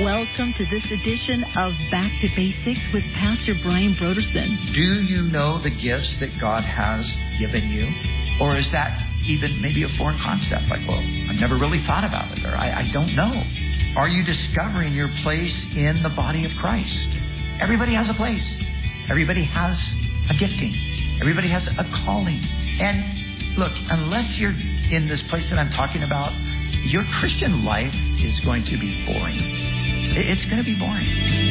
Welcome to this edition of Back to Basics with Pastor Brian Broderson. Do you know the gifts that God has given you? Or is that even maybe a foreign concept? Like, well, I've never really thought about it, or I don't know. Are you discovering your place in the body of Christ? Everybody has a place. Everybody has a gifting. Everybody has a calling. And look, unless you're in this place that I'm talking about, your Christian life is going to be boring. It's going to be boring.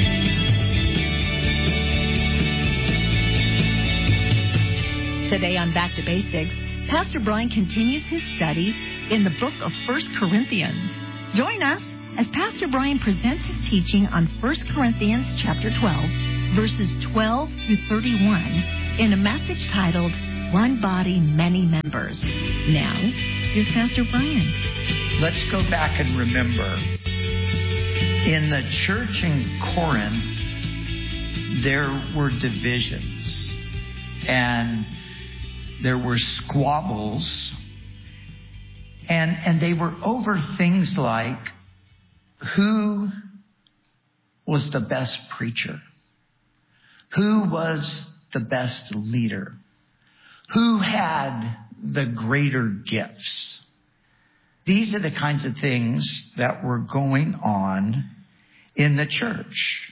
Today on Back to Basics, Pastor Brian continues his study in the book of 1 Corinthians. Join us as Pastor Brian presents his teaching on 1 Corinthians chapter 12, verses 12 through 31, in a message titled, One Body, Many Members. Now, here's Pastor Brian. Let's go back and remember, in the church in Corinth, there were divisions and there were squabbles, and they were over things like who was the best preacher, who was the best leader, who had the greater gifts. These are the kinds of things that were going on in the church.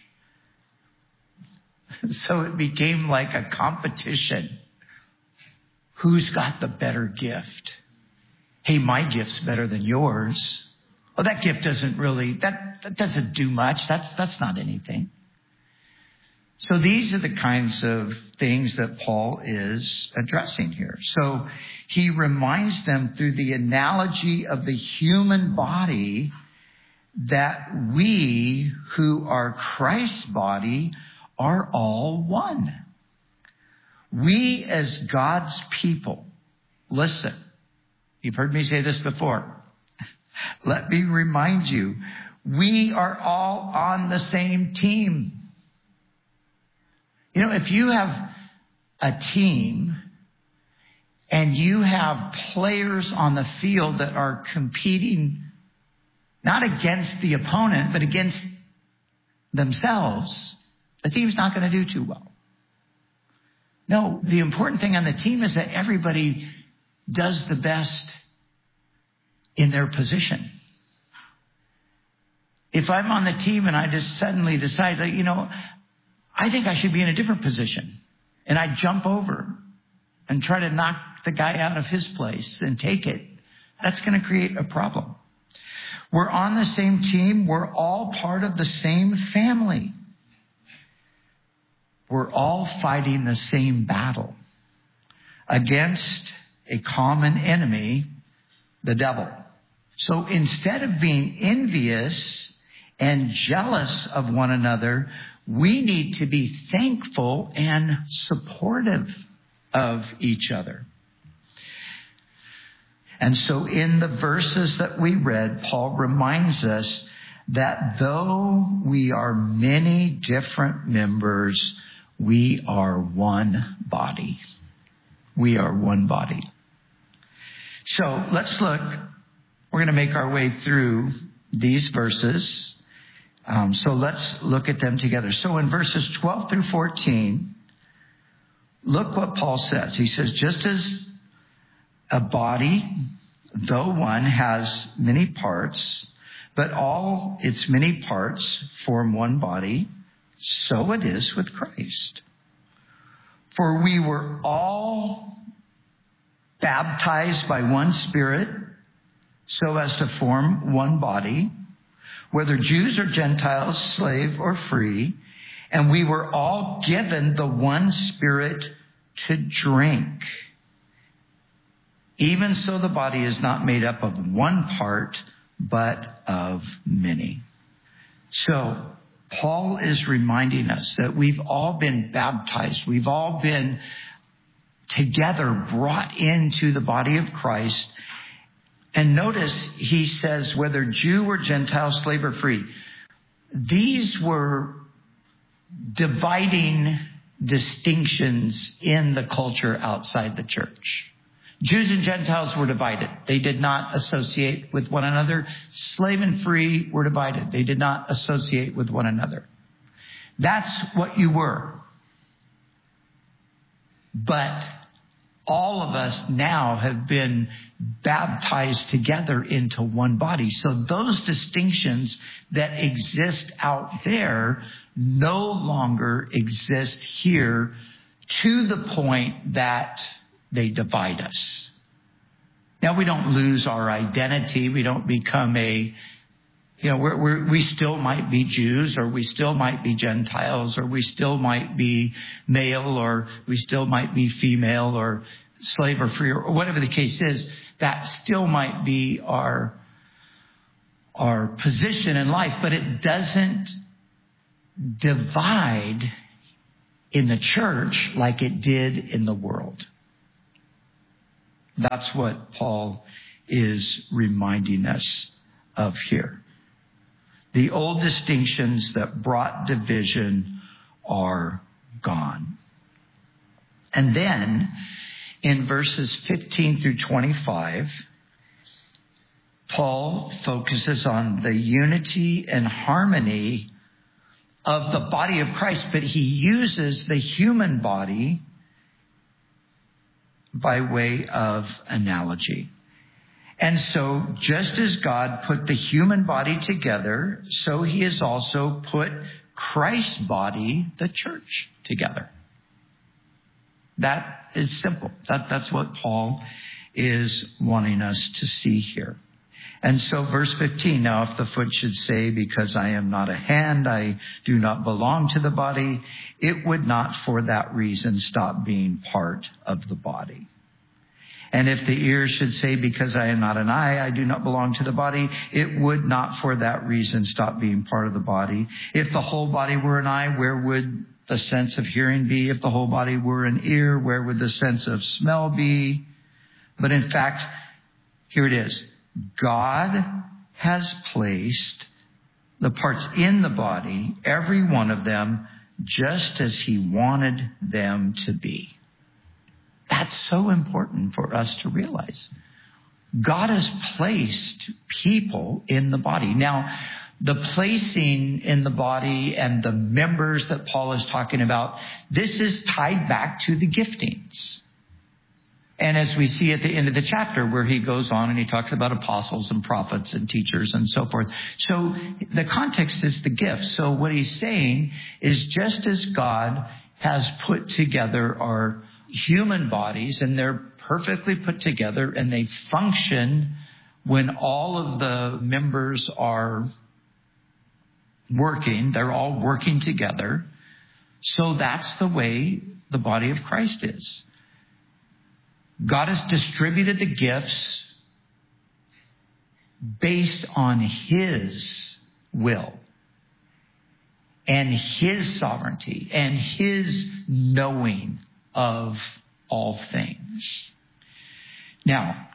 So it became like a competition. Who's got the better gift? Hey, my gift's better than yours. Oh, that gift doesn't really, that doesn't do much. That's not anything. So these are the kinds of things that Paul is addressing here. So he reminds them through the analogy of the human body that we who are Christ's body are all one. We as God's people, listen, you've heard me say this before. Let me remind you, we are all on the same team. You know, if you have a team and you have players on the field that are competing not against the opponent, but against themselves, the team's not going to do too well. No, the important thing on the team is that everybody does the best in their position. If I'm on the team and I just suddenly decide that, you know, I think I should be in a different position, and I jump over and try to knock the guy out of his place and take it, that's going to create a problem. We're on the same team. We're all part of the same family. We're all fighting the same battle against a common enemy, the devil. So instead of being envious and jealous of one another, we need to be thankful and supportive of each other. And so in the verses that we read, Paul reminds us that though we are many different members, we are one body. We are one body. So let's look. We're going to make our way through these verses. So let's look at them together. So in verses 12 through 14, look what Paul says. He says, just as a body, though one, has many parts, but all its many parts form one body, so it is with Christ. For we were all baptized by one Spirit, so as to form one body, whether Jews or Gentiles, slave or free, and we were all given the one Spirit to drink. Even so, the body is not made up of one part, but of many. So, Paul is reminding us that we've all been baptized. We've all been together brought into the body of Christ. And notice he says, whether Jew or Gentile, slave or free. These were dividing distinctions in the culture outside the church. Jews and Gentiles were divided. They did not associate with one another. Slave and free were divided. They did not associate with one another. That's what you were. But all of us now have been baptized together into one body. So those distinctions that exist out there no longer exist here, to the point that they divide us. Now, we don't lose our identity. We don't become we still might be Jews, or we still might be Gentiles, or we still might be male, or we still might be female, or slave or free, or whatever the case is. That still might be our position in life, but it doesn't divide in the church like it did in the world. That's what Paul is reminding us of here. The old distinctions that brought division are gone. And then in verses 15 through 25, Paul focuses on the unity and harmony of the body of Christ, but he uses the human body by way of analogy. And so, just as God put the human body together, so he has also put Christ's body, the church, together. That is simple. That's what Paul is wanting us to see here. And so verse 15, now if the foot should say, because I am not a hand, I do not belong to the body, it would not for that reason stop being part of the body. And if the ear should say, because I am not an eye, I do not belong to the body, it would not for that reason stop being part of the body. If the whole body were an eye, where would the sense of hearing be? If the whole body were an ear, where would the sense of smell be? But in fact, here it is. God has placed the parts in the body, every one of them, just as he wanted them to be. That's so important for us to realize. God has placed people in the body. Now, the placing in the body and the members that Paul is talking about, this is tied back to the giftings. And as we see at the end of the chapter where he goes on and he talks about apostles and prophets and teachers and so forth. So the context is the gifts. So what he's saying is, just as God has put together our human bodies, and they're perfectly put together and they function when all of the members are working, they're all working together. So that's the way the body of Christ is. God has distributed the gifts based on his will and his sovereignty and his knowing of all things. Now,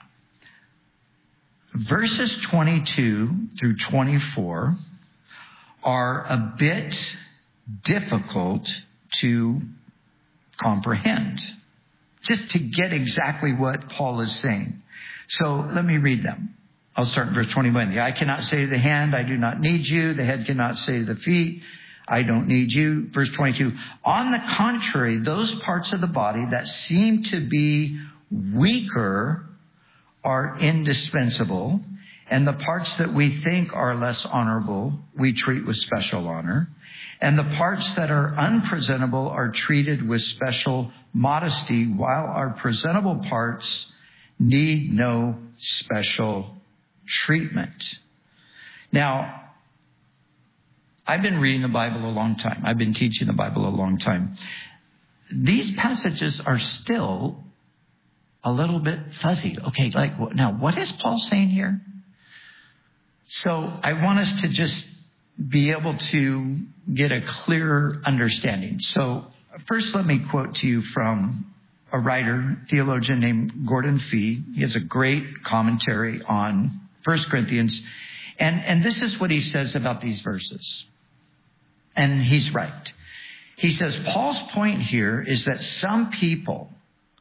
verses 22 through 24 are a bit difficult to comprehend, just to get exactly what Paul is saying. So let me read them. I'll start in verse 21. The eye cannot say to the hand, I do not need you. The head cannot say to the feet, I don't need you. Verse 22. On the contrary, those parts of the body that seem to be weaker are indispensable, and the parts that we think are less honorable, we treat with special honor. And the parts that are unpresentable are treated with special modesty, while our presentable parts need no special treatment. Now, I've been reading the Bible a long time. I've been teaching the Bible a long time. These passages are still a little bit fuzzy. Okay, now what is Paul saying here? So I want us to just be able to get a clearer understanding. So first, let me quote to you from a writer, theologian named Gordon Fee. He has a great commentary on 1 Corinthians. And this is what he says about these verses. And he's right. He says, Paul's point here is that some people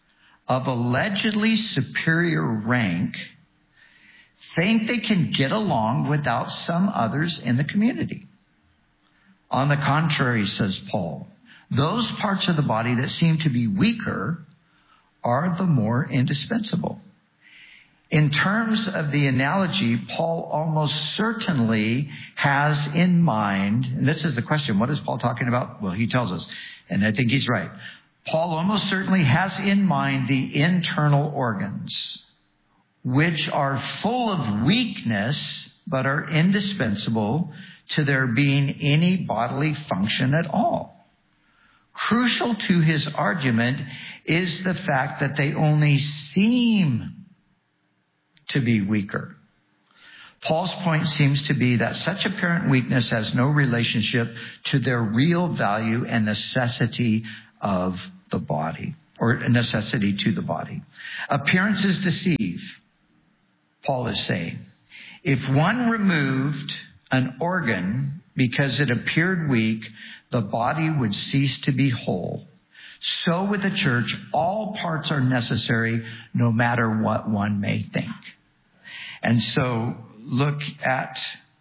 of allegedly superior rank think they can get along without some others in the community. On the contrary, says Paul, those parts of the body that seem to be weaker are the more indispensable. In terms of the analogy, Paul almost certainly has in mind, and this is the question, what is Paul talking about? Well, he tells us, and I think he's right. Paul almost certainly has in mind the internal organs, which are full of weakness, but are indispensable to there being any bodily function at all. Crucial to his argument is the fact that they only seem to be weaker. Paul's point seems to be that such apparent weakness has no relationship to their real value and necessity of the body, or necessity to the body. Appearances deceive, Paul is saying. If one removed an organ because it appeared weak, the body would cease to be whole. So with the church, all parts are necessary, no matter what one may think. And so look at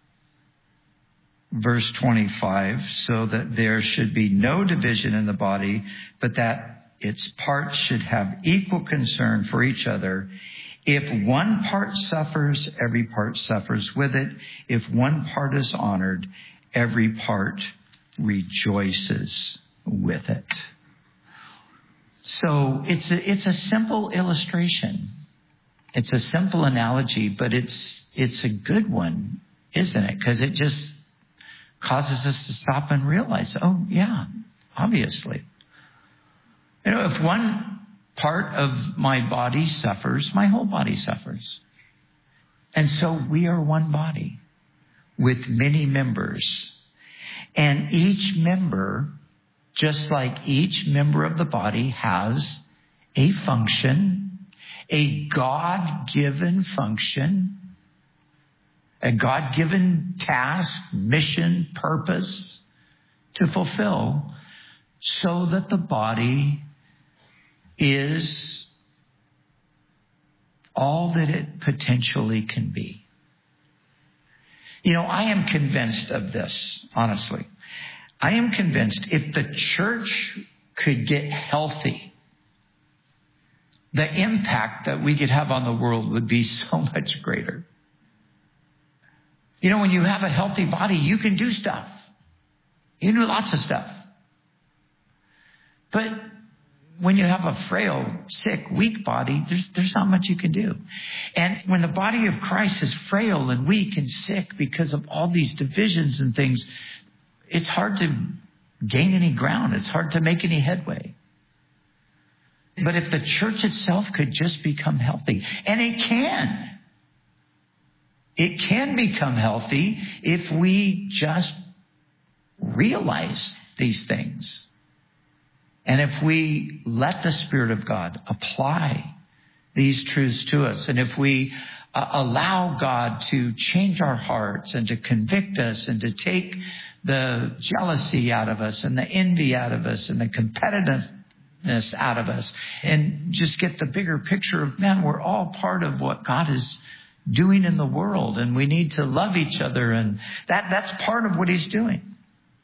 verse 25, so that there should be no division in the body, but that its parts should have equal concern for each other. If one part suffers, every part suffers with it. If one part is honored, every part rejoices with it. So it's a simple illustration. It's a simple analogy, but it's a good one, isn't it? Because it just causes us to stop and realize, oh yeah, obviously. You know, if one part of my body suffers, my whole body suffers. And so we are one body with many members. And each member, just like each member of the body, has a function, a God-given function, a God-given task, mission, purpose to fulfill, so that the body is all that it potentially can be. You know, I am convinced of this, honestly. I am convinced if the church could get healthy, the impact that we could have on the world would be so much greater. You know, when you have a healthy body, you can do stuff. You can do lots of stuff. But when you have a frail, sick, weak body, there's not much you can do. And when the body of Christ is frail and weak and sick because of all these divisions and things, it's hard to gain any ground. It's hard to make any headway. But if the church itself could just become healthy, and it can become healthy if we just realize these things. And if we let the Spirit of God apply these truths to us, and if we allow God to change our hearts and to convict us and to take the jealousy out of us and the envy out of us and the competitiveness out of us, and just get the bigger picture of, man, we're all part of what God is doing in the world, and we need to love each other, and that's part of what he's doing.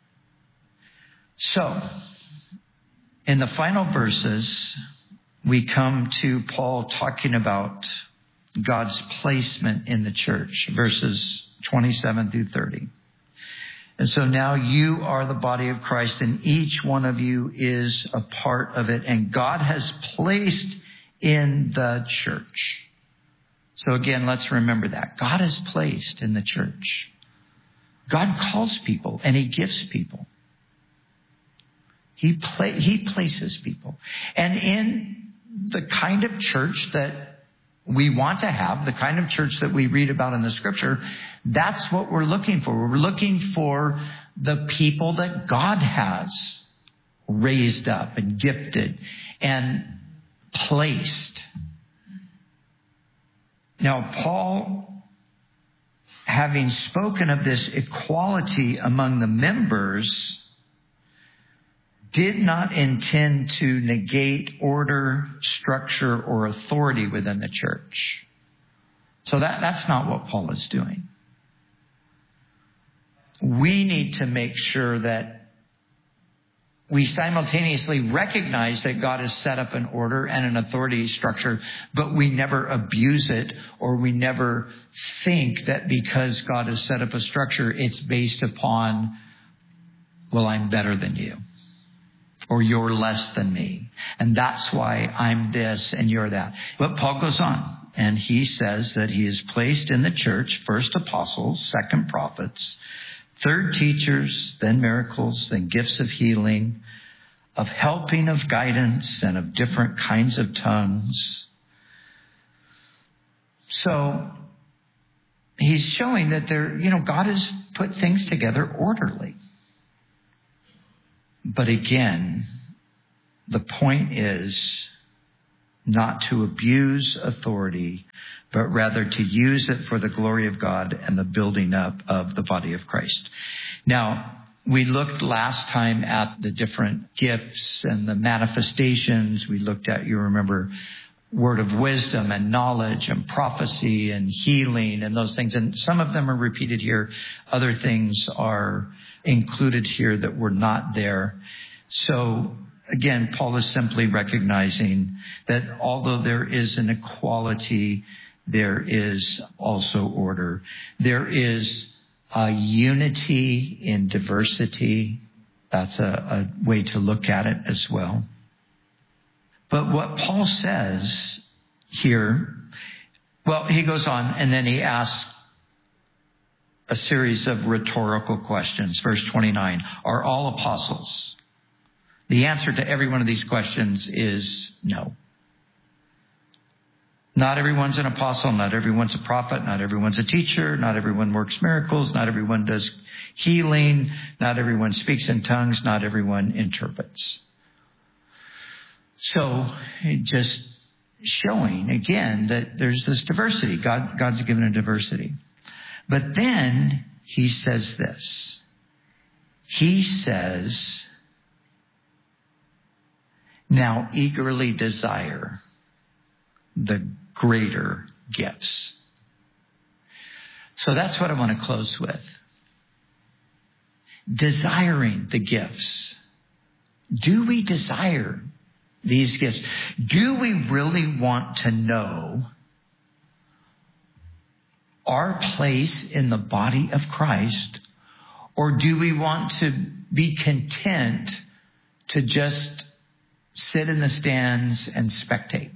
So, in the final verses, we come to Paul talking about God's placement in the church, verses 27 through 30. And so now you are the body of Christ, and each one of you is a part of it, and God has placed in the church. So again, let's remember that. God is placed in the church. God calls people, and he gives people. He places people. And in the kind of church that we want to have, the kind of church that we read about in the scripture, that's what we're looking for. We're looking for the people that God has raised up and gifted and placed. Now, Paul, having spoken of this equality among the members, did not intend to negate order, structure, or authority within the church. So that's not what Paul is doing. We need to make sure that we simultaneously recognize that God has set up an order and an authority structure, but we never abuse it, or we never think that because God has set up a structure, it's based upon, well, I'm better than you, or you're less than me, and that's why I'm this and you're that. But Paul goes on, and he says that he is placed in the church, first apostles, second prophets, third teachers, then miracles, then gifts of healing, of helping, of guidance, and of different kinds of tongues. So he's showing that God has put things together orderly. But again, the point is not to abuse authority, but rather to use it for the glory of God and the building up of the body of Christ. Now, we looked last time at the different gifts and the manifestations. We looked at, you remember, word of wisdom and knowledge and prophecy and healing and those things. And some of them are repeated here. Other things are included here that were not there. So again, Paul is simply recognizing that although there is an equality, there is also order. There is a unity in diversity. That's a way to look at it as well. But what Paul says here, well, he goes on and then he asks a series of rhetorical questions. Verse 29, are all apostles? The answer to every one of these questions is no. Not everyone's an apostle. Not everyone's a prophet. Not everyone's a teacher. Not everyone works miracles. Not everyone does healing. Not everyone speaks in tongues. Not everyone interprets. So just showing again that there's this diversity. God's given a diversity. But then he says this. He says, now eagerly desire the greater gifts. So that's what I want to close with. Desiring the gifts. Do we desire these gifts? Do we really want to know our place in the body of Christ? Or do we want to be content to just sit in the stands and spectate?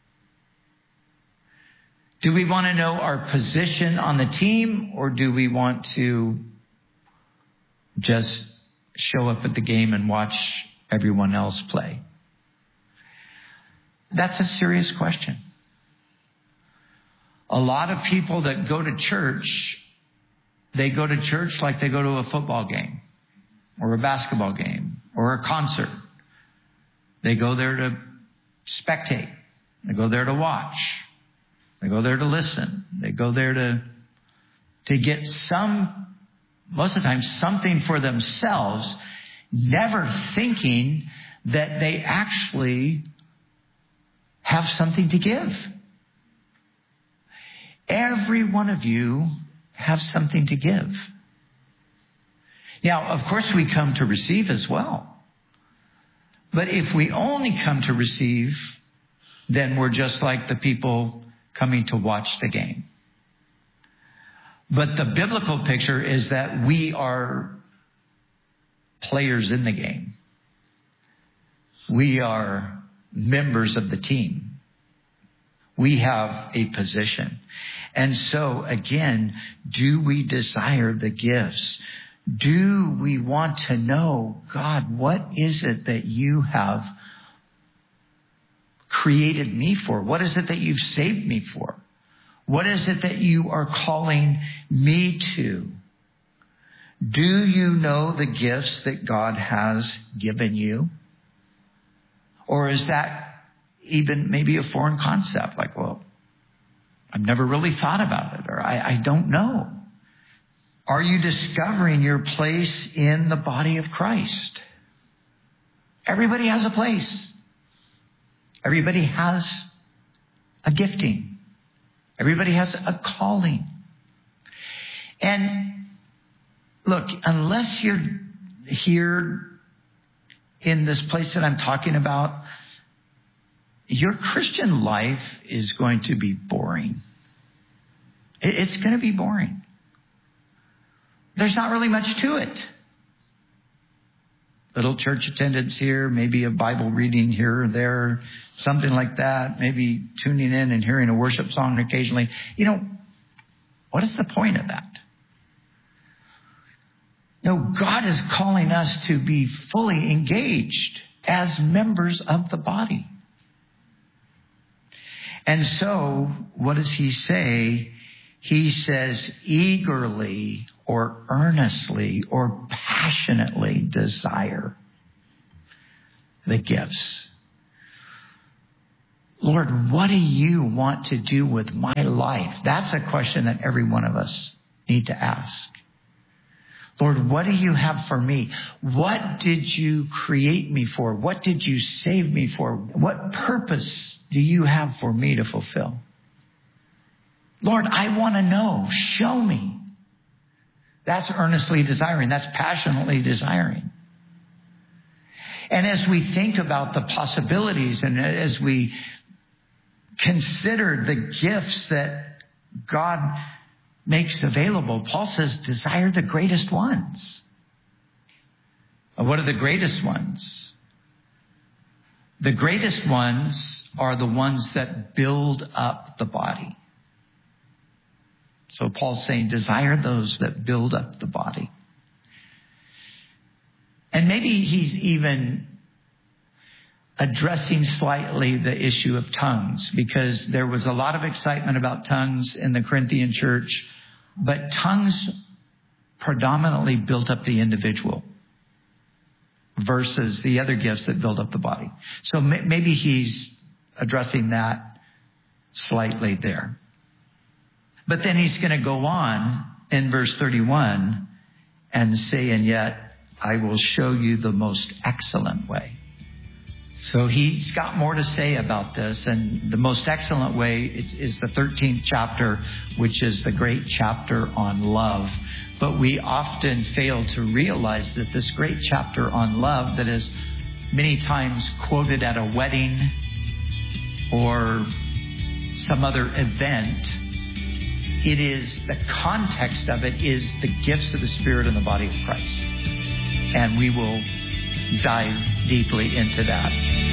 Do we want to know our position on the team, or do we want to just show up at the game and watch everyone else play? That's a serious question. A lot of people that go to church, they go to church like they go to a football game or a basketball game or a concert. They go there to spectate. They go there to watch. They go there to listen. They go there to get most of the time, something for themselves, never thinking that they actually have something to give. Every one of you have something to give. Now, of course, we come to receive as well. But if we only come to receive, then we're just like the people coming to watch the game. But the biblical picture is that we are players in the game. We are members of the team. We have a position. And so, again, do we desire the gifts? Do we want to know, God, what is it that you have created me for? What is it that you've saved me for? What is it that you are calling me to? Do you know the gifts that God has given you? Or is that even maybe a foreign concept? Like, well, I've never really thought about it, or I don't know. Are you discovering your place in the body of Christ? Everybody has a place. Everybody has a gifting. Everybody has a calling. And look, unless you're here in this place that I'm talking about, your Christian life is going to be boring. It's going to be boring. There's not really much to it. Little church attendance here, maybe a Bible reading here or there, something like that. Maybe tuning in and hearing a worship song occasionally. What is the point of that? No, God is calling us to be fully engaged as members of the body. And so, what does he say? He says, eagerly or earnestly or passionately desire the gifts. Lord, what do you want to do with my life? That's a question that every one of us need to ask. Lord, what do you have for me? What did you create me for? What did you save me for? What purpose do you have for me to fulfill? Lord, I want to know. Show me. That's earnestly desiring. That's passionately desiring. And as we think about the possibilities and as we consider the gifts that God makes available, Paul says, desire the greatest ones. What are the greatest ones? The greatest ones are the ones that build up the body. So Paul's saying, desire those that build up the body. And maybe he's even addressing slightly the issue of tongues, because there was a lot of excitement about tongues in the Corinthian church, but tongues predominantly built up the individual versus the other gifts that build up the body. So maybe he's addressing that slightly there. But then he's going to go on in verse 31 and say, and yet I will show you the most excellent way. So he's got more to say about this. And the most excellent way is the 13th chapter, which is the great chapter on love. But we often fail to realize that this great chapter on love that is many times quoted at a wedding or some other event, it is the context of it is the gifts of the Spirit in the body of Christ. And we will dive deeply into that.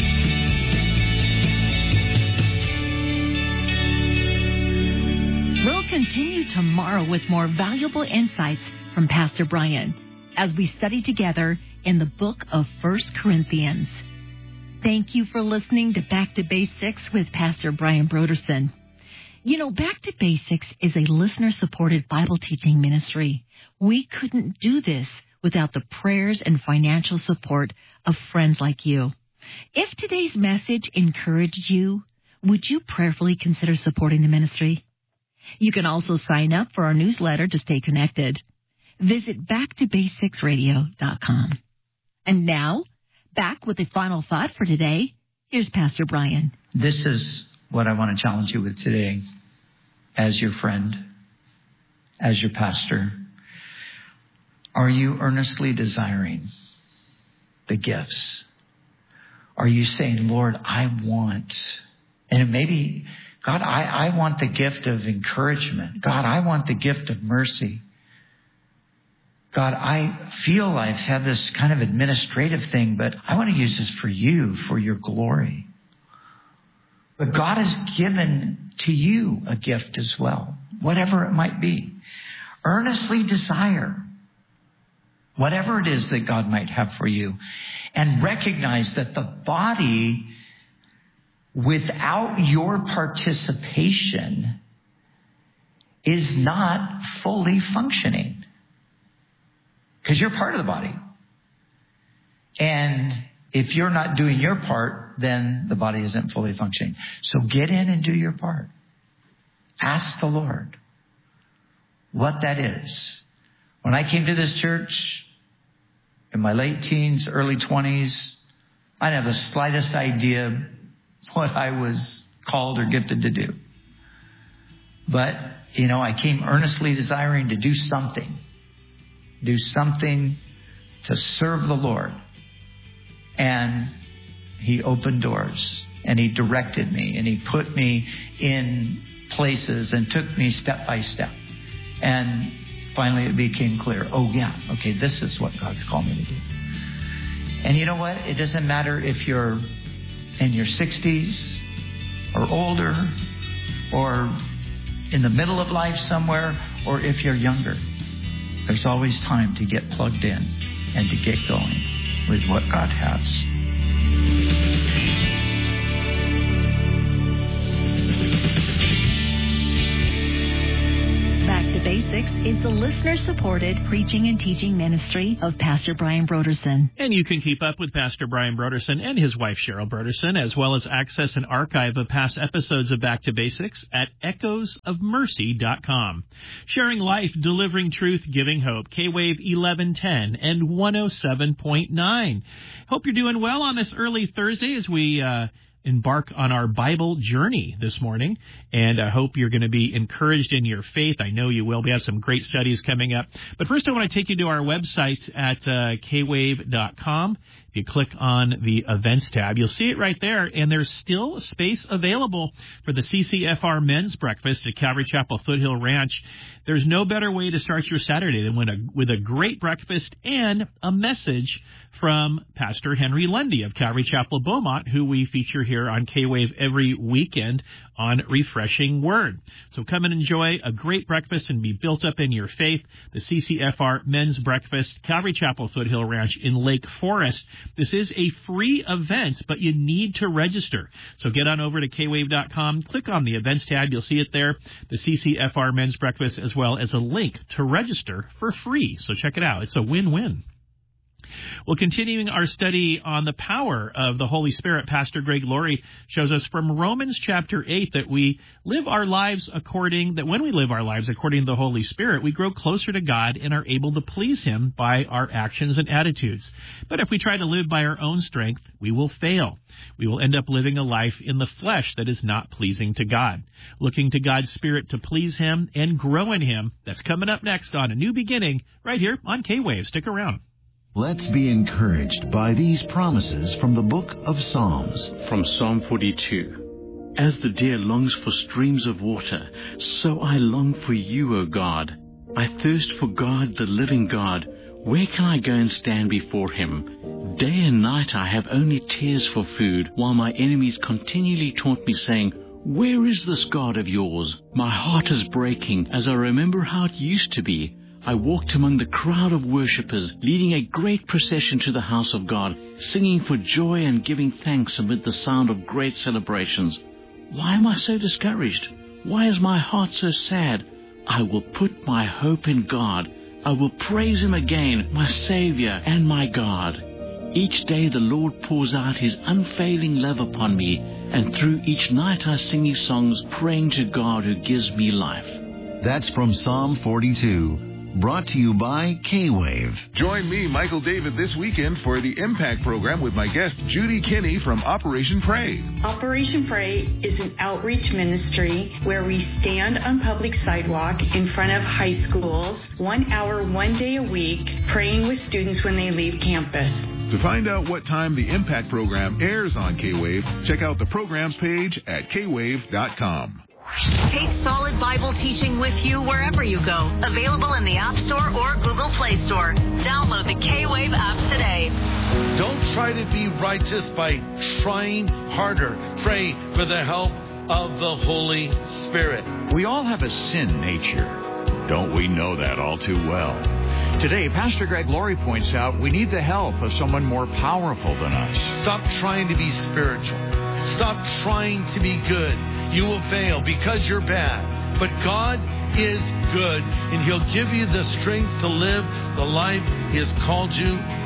We'll continue tomorrow with more valuable insights from Pastor Brian as we study together in the book of 1 Corinthians. Thank you for listening to Back to Basics with Pastor Brian Brodersen. You know, Back to Basics is a listener-supported Bible teaching ministry. We couldn't do this without the prayers and financial support of friends like you. If today's message encouraged you, would you prayerfully consider supporting the ministry? You can also sign up for our newsletter to stay connected. Visit backtobasicsradio.com. And now, back with the final thought for today. Here's Pastor Brian. This is what I want to challenge you with today as your friend, as your pastor. Are you earnestly desiring the gifts? Are you saying, Lord, I want, and maybe, God, I want the gift of encouragement. God, I want the gift of mercy. God, I feel I've had this kind of administrative thing, but I want to use this for you, for your glory. But God has given to you a gift as well, whatever it might be. Earnestly desire whatever it is that God might have for you, and recognize that the body, without your participation, is not fully functioning. Because you're part of the body. And if you're not doing your part, then the body isn't fully functioning. So get in and do your part. Ask the Lord what that is. When I came to this church in my late teens, early 20s, I didn't have the slightest idea what I was called or gifted to do. But, I came earnestly desiring to do something to serve the Lord. And He opened doors, and He directed me, and He put me in places and took me step by step. And finally it became clear, this is what God's called me to do. And you know what? It doesn't matter if you're in your 60s or older or in the middle of life somewhere, or if you're younger. There's always time to get plugged in and to get going with what God has. Back to Basics is the listener-supported preaching and teaching ministry of Pastor Brian Brodersen. And you can keep up with Pastor Brian Brodersen and his wife Cheryl Brodersen, as well as access an archive of past episodes of Back to Basics at echoesofmercy.com. Sharing life, delivering truth, giving hope. K-Wave 1110 and 107.9. Hope you're doing well on this early Thursday as we embark on our Bible journey this morning, and I hope you're going to be encouraged in your faith. I know you will. We have some great studies coming up. But first, I want to take you to our website at kwave.com. If you click on the Events tab, you'll see it right there, and there's still space available for the CCFR Men's Breakfast at Calvary Chapel Foothill Ranch. There's no better way to start your Saturday than with a great breakfast and a message from Pastor Henry Lundy of Calvary Chapel Beaumont, who we feature here on K-Wave every weekend on Refreshing Word. So come and enjoy a great breakfast and be built up in your faith. The CCFR Men's Breakfast, Calvary Chapel Foothill Ranch in Lake Forest. This is a free event, but you need to register. So get on over to kwave.com, click on the Events tab. You'll see it there, the CCFR Men's Breakfast, as well as a link to register for free. So check it out. It's a win-win. Well, continuing our study on the power of the Holy Spirit, Pastor Greg Laurie shows us from Romans chapter 8 that when we live our lives according to the Holy Spirit, we grow closer to God and are able to please Him by our actions and attitudes. But if we try to live by our own strength, we will fail. We will end up living a life in the flesh that is not pleasing to God. Looking to God's Spirit to please Him and grow in Him. That's coming up next on A New Beginning right here on K-Wave. Stick around. Let's be encouraged by these promises from the book of Psalms. From Psalm 42. As the deer longs for streams of water, so I long for you, O God. I thirst for God, the living God. Where can I go and stand before Him? Day and night I have only tears for food, while my enemies continually taunt me, saying, where is this God of yours? My heart is breaking as I remember how it used to be. I walked among the crowd of worshippers, leading a great procession to the house of God, singing for joy and giving thanks amid the sound of great celebrations. Why am I so discouraged? Why is my heart so sad? I will put my hope in God. I will praise Him again, my Savior and my God. Each day the Lord pours out His unfailing love upon me, and through each night I sing His songs, praying to God who gives me life. That's from Psalm 42. Brought to you by K-Wave. Join me, Michael David, this weekend for the Impact Program with my guest, Judy Kinney from Operation Pray. Operation Pray is an outreach ministry where we stand on public sidewalk in front of high schools, 1 hour, 1 day a week, praying with students when they leave campus. To find out what time the Impact Program airs on K-Wave, check out the programs page at kwave.com. Take solid Bible teaching with you wherever you go. Available in the App Store or Google Play Store. Download the K-Wave app today. Don't try to be righteous by trying harder. Pray for the help of the Holy Spirit. We all have a sin nature. Don't we know that all too well? Today, Pastor Greg Laurie points out we need the help of someone more powerful than us. Stop trying to be spiritual. Stop trying to be good. You will fail because you're bad. But God is good, and He'll give you the strength to live the life He has called you